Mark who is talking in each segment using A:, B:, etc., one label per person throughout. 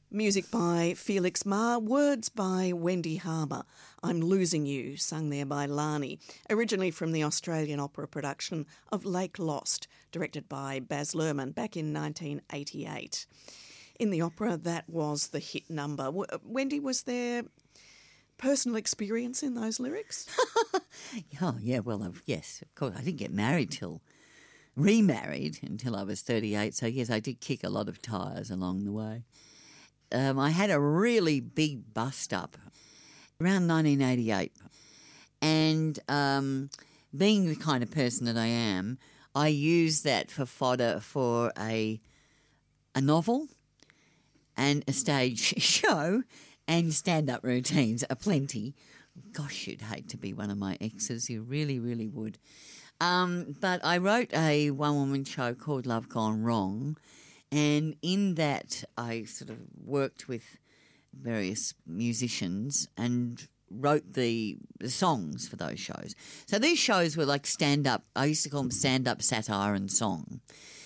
A: Music by Felix Marr, words by Wendy Harmer. I'm Losing You, sung there by Lani, originally from the Australian opera production of Lake Lost, directed by Baz Luhrmann back in 1988. In the opera, that was the hit number. Wendy, was there personal experience in those lyrics?
B: Oh, yeah, well, yes, of course. I didn't get remarried until I was 38, so yes, I did kick a lot of tyres along the way. I had a really big bust-up around 1988, and being the kind of person that I am, I used that for fodder for a novel and a stage show, and stand-up routines are plenty. Gosh, you'd hate to be one of my exes. You really, really would. But I wrote a one-woman show called Love Gone Wrong, and in that I sort of worked with various musicians and wrote the songs for those shows. So these shows were like stand-up. I used to call them stand-up satire and song.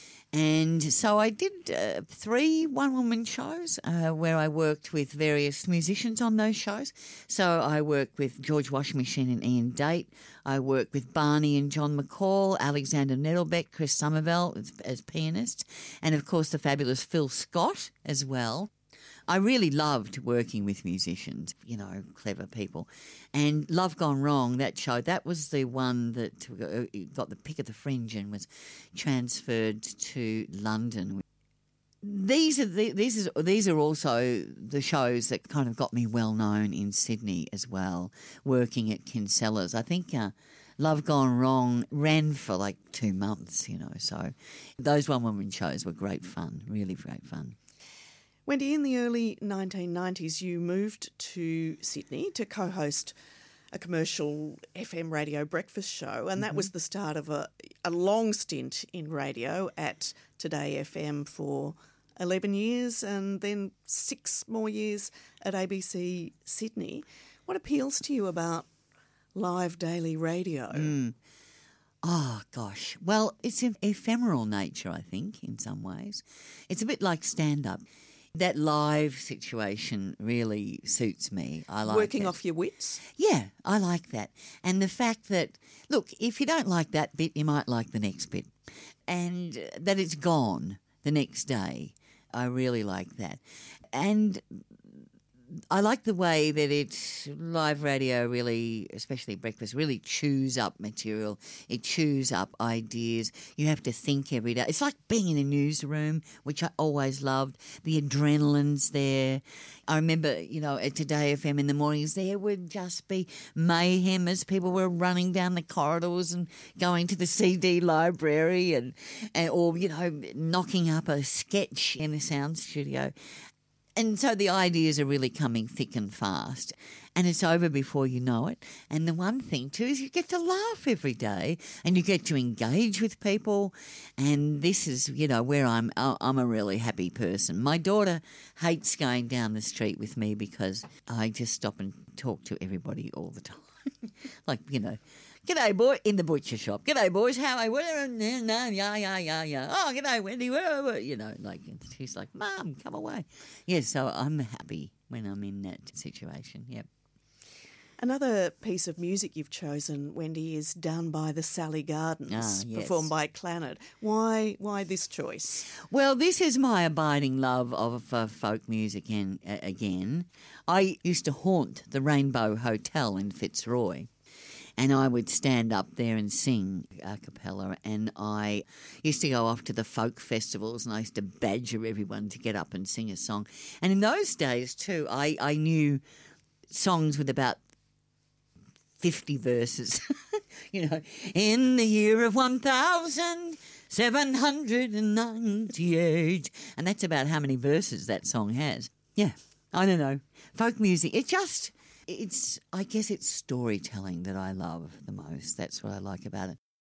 B: And so I did 3 one-woman shows where I worked with various musicians on those shows. So I worked with George Washing Machine and Ian Date. I worked with Barney and John McCall, Alexander Nettlebeck, Chris Somerville as pianists, and of course the fabulous Phil Scott as well. I really loved working with musicians, clever people. And Love Gone Wrong, that show, that was the one that got the pick of the fringe and was transferred to London. These are also the shows that kind of got me well known in Sydney as well, working at Kinsella's. I think Love Gone Wrong ran for like 2 months, so those one-woman shows were great fun, really great fun.
A: Wendy, in the early 1990s, you moved to Sydney to co-host a commercial FM radio breakfast show, and that was the start of a long stint in radio at Today FM for 11 years and then 6 more years at ABC Sydney. What appeals to you about live daily radio?
B: Oh, gosh. Well, it's an ephemeral nature, I think, in some ways. It's a bit like stand-up. That live situation really suits me. I like
A: working
B: that.
A: Off your wits?
B: Yeah, I like that. And the fact that, look, if you don't like that bit, you might like the next bit. And that it's gone the next day. I really like that. And I like the way that live radio really, especially breakfast, really chews up material. It chews up ideas. You have to think every day. It's like being in a newsroom, which I always loved. The adrenaline's there. I remember, at Today FM in the mornings, there would just be mayhem as people were running down the corridors and going to the CD library or knocking up a sketch in the sound studio. And so the ideas are really coming thick and fast, and it's over before you know it. And the one thing too is you get to laugh every day, and you get to engage with people. And this is, where I'm a really happy person. My daughter hates going down the street with me because I just stop and talk to everybody all the time. Like, g'day, boy, in the butcher shop. G'day, boys, how are you? Yeah. Oh, g'day, Wendy. She's like, Mum, come away. Yeah, so I'm happy when I'm in that situation, yep.
A: Another piece of music you've chosen, Wendy, is Down by the Sally Gardens,
B: yes.
A: performed by Clannad. Why this choice?
B: Well, this is my abiding love of folk music again. I used to haunt the Rainbow Hotel in Fitzroy, and I would stand up there and sing a cappella, and I used to go off to the folk festivals, and I used to badger everyone to get up and sing a song. And in those days too, I knew songs with about 50 verses, in the year of 1798. And that's about how many verses that song has. Yeah, I don't know. Folk music, I guess it's storytelling that I love the most. That's what I like about it.